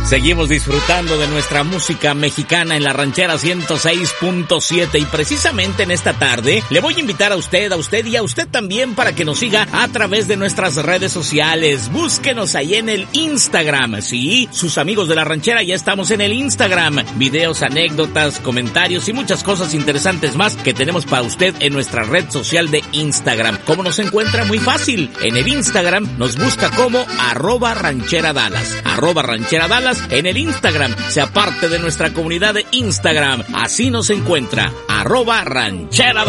Seguimos disfrutando de nuestra música mexicana en la Ranchera 106.7 y precisamente en esta tarde le voy a invitar a usted y a usted también para que nos siga a través de nuestras redes sociales. Búsquenos ahí en el Instagram. Sí, sus amigos de la Ranchera ya estamos en el Instagram. Videos, anécdotas, comentarios y muchas cosas interesantes más que tenemos para usted en nuestra red social de Instagram. ¿Cómo nos encuentra? Muy fácil. En el Instagram nos busca como @rancheradallas. @rancheradallas en el Instagram. Sea parte de nuestra comunidad de Instagram. Así nos encuentra. @rancheradallas.